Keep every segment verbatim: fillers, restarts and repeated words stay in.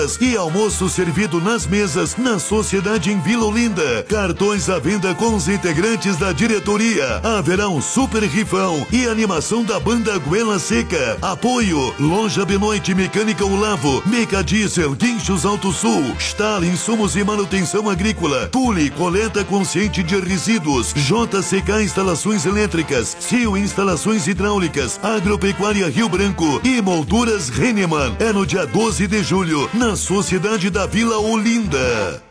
e almoço servido nas mesas na Sociedade em Vila Olinda. Cartões à venda com os integrantes da diretoria. Haverá um super rifão e animação da banda Goela Seca. Apoio Loja Benoite Mecânica Olavo, Meca Diesel, Guinchos Alto Sul, Stal Insumos e Manutenção Agrícola, Tule Coleta Consciente de Resíduos, J C K Instalações Elétricas, Cio Instalações Hidráulicas, Agropecuária Rio Branco e Molduras Hennemann. É no dia doze de julho, na Sociedade da Vila Olinda.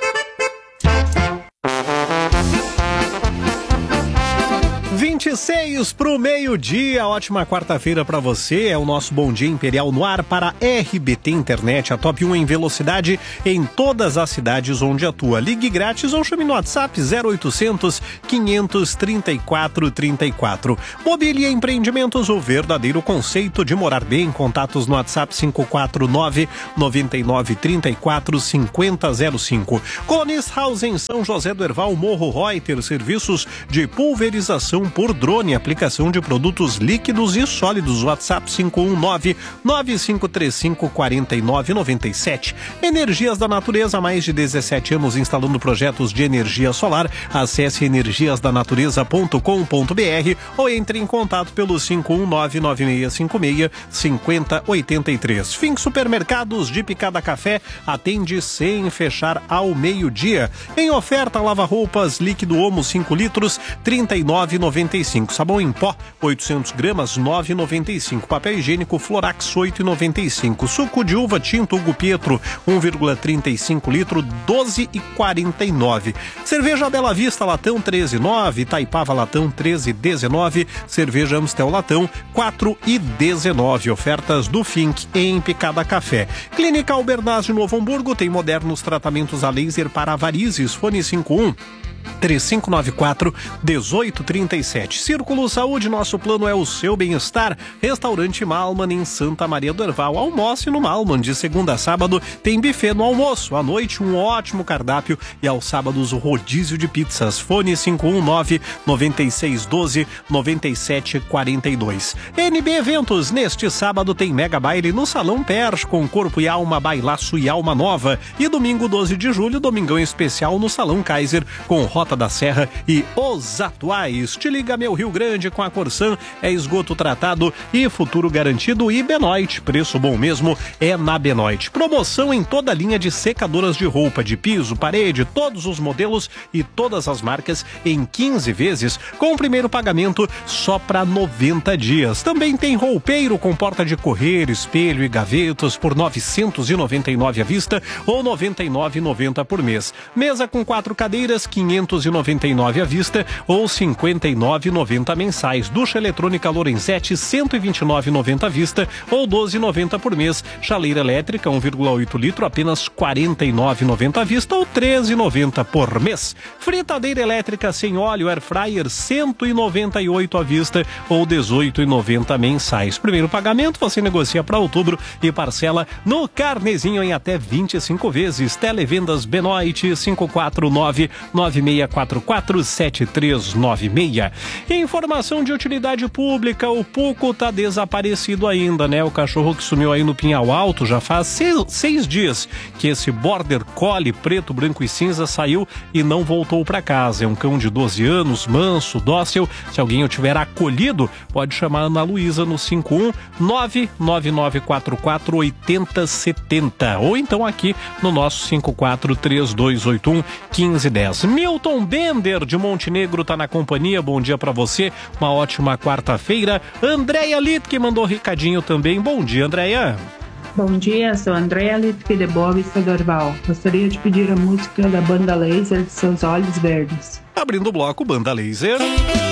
vinte e seis pro meio-dia, ótima quarta-feira para você, é o nosso Bom Dia Imperial no ar para R B T Internet, a top um em velocidade em todas as cidades onde atua. Ligue grátis ou chame no WhatsApp zero oitocentos, quinhentos, trinta e quatro, trinta e quatro. Mobília Empreendimentos, o verdadeiro conceito de morar bem. Contatos no WhatsApp cinco quatro nove, nove nove, três quatro, cinco zero zero cinco. Conis House em São José do Herval, Morro Reuter, serviços de pulverização por drone, aplicação de produtos líquidos e sólidos. WhatsApp cinco um nove, nove cinco três cinco, quatro nove nove sete. Energias da Natureza, há mais de dezessete anos instalando projetos de energia solar. Acesse energias da natureza ponto com ponto b r ou entre em contato pelo cinco um nove, nove seis cinco seis, cinco zero oito três. Fim Supermercados de Picada Café, atende sem fechar ao meio-dia. Em oferta, lava-roupas líquido Omo cinco litros, trinta e nove reais e noventa e cinco. Sabão em pó, oitocentos gramas, nove reais e noventa e cinco. Papel higiênico Florax, oito reais e noventa e cinco. Suco de uva tinto Hugo Pietro, um vírgula trinta e cinco litro, doze reais e quarenta e nove. Cerveja Bela Vista Latão, treze reais e nove. Itaipava Latão, treze reais e dezenove. Cerveja Amstel Latão, quatro reais e dezenove. Ofertas do Fink em Picada Café. Clínica Albernaz de Novo Hamburgo tem modernos tratamentos a laser para varizes. Fone cinco um três cinco nove quatro, um oito três sete. Círculo Saúde, nosso plano é o seu bem-estar. Restaurante Malman em Santa Maria do Herval. Almoce no Malman, de segunda a sábado tem buffet no almoço. À noite um ótimo cardápio e aos sábados o rodízio de pizzas. Fone cinco um nove, nove seis um dois, nove sete quatro dois. N B Eventos, neste sábado tem mega baile no Salão Perch com Corpo e Alma, Bailaço e Alma Nova. E domingo doze de julho, domingão especial no Salão Kaiser com Rota da Serra e Os Atuais. Te liga meu Rio Grande com a Corsan, é esgoto tratado e futuro garantido. E Benoit, preço bom mesmo é na Benoit. Promoção em toda a linha de secadoras de roupa, de piso, parede, todos os modelos e todas as marcas em quinze vezes com o primeiro pagamento só para noventa dias. Também tem roupeiro com porta de correr, espelho e gavetas por novecentos e noventa e nove à vista ou noventa e nove reais e noventa centavos por mês. Mesa com quatro cadeiras, quinhentos e noventa e nove à vista ou cinquenta e nove reais e noventa centavos mensais. Ducha eletrônica Lorenzetti, cento e vinte e nove reais e noventa centavos à vista ou doze reais e noventa centavos por mês. Chaleira elétrica um vírgula oito litro, apenas quarenta e nove reais e noventa centavos à vista ou treze reais e noventa centavos por mês. Fritadeira elétrica sem óleo Air Fryer, cento e noventa e oito reais à vista ou dezoito reais e noventa centavos mensais. Primeiro pagamento você negocia para outubro e parcela no carnezinho em até vinte e cinco vezes. Televendas Benoit cinco quatro nove, nove seis quatro quatro, sete três nove seis. Informação de utilidade pública, o Puco tá desaparecido ainda, né? O cachorro que sumiu aí no Pinhal Alto já faz seis, seis dias que esse Border Collie preto, branco e cinza saiu e não voltou para casa. É um cão de doze anos, manso, dócil. Se alguém o tiver acolhido, pode chamar a Ana Luísa no cinco um nove, nove nove quatro quatro, oito zero sete zero ou então aqui no nosso cinco quatro três dois oito um, um cinco um zero. Milton Bender de Montenegro tá na companhia, bom dia pra você, uma ótima quarta-feira. Andréia Littke mandou recadinho também, bom dia, Andréia. Bom dia, sou Andréia Littke de Boa Vista do Herval. Gostaria de pedir a música da Banda Laser de Seus Olhos Verdes. Abrindo o bloco, Banda Laser.